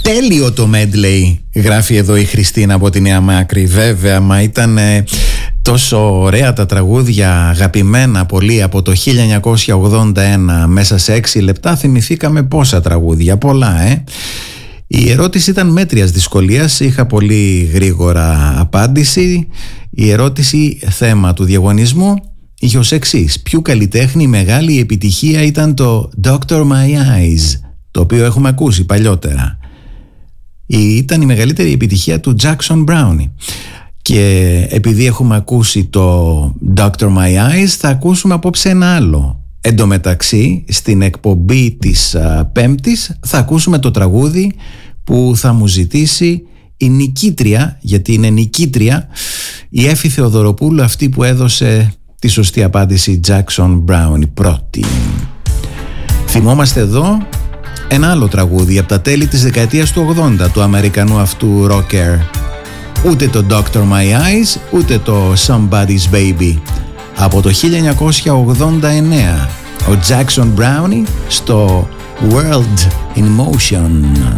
τέλειο το medley, γράφει εδώ η Χριστίνα από τη Νέα Μάκρη. Βέβαια, μα ήταν τόσο ωραία τα τραγούδια, αγαπημένα πολύ από το 1981. Μέσα σε 6 λεπτά θυμηθήκαμε πόσα τραγούδια, πολλά Η ερώτηση ήταν μέτριας δυσκολίας, είχα πολύ γρήγορα απάντηση. Η ερώτηση θέμα του διαγωνισμού είχε ως εξής: ποιου καλλιτέχνη μεγάλη επιτυχία ήταν το Dr. My Eyes, το οποίο έχουμε ακούσει παλιότερα. Ήταν η μεγαλύτερη επιτυχία του Jackson Brownie. Και επειδή έχουμε ακούσει το Dr. My Eyes, θα ακούσουμε απόψε ένα άλλο. Εν τω μεταξύ, στην εκπομπή της Πέμπτης θα ακούσουμε το τραγούδι που θα μου ζητήσει η νικήτρια, γιατί είναι νικήτρια, η Έφη Θεοδωροπούλου, αυτή που έδωσε τη σωστή απάντηση, Jackson Brownie, πρώτη. Θυμόμαστε εδώ ένα άλλο τραγούδι από τα τέλη της δεκαετίας του 80 του Αμερικανού αυτού rocker. Ούτε το Dr. My Eyes, ούτε το Somebody's Baby. Από το 1989 ο Jackson Brownie στο World in Motion.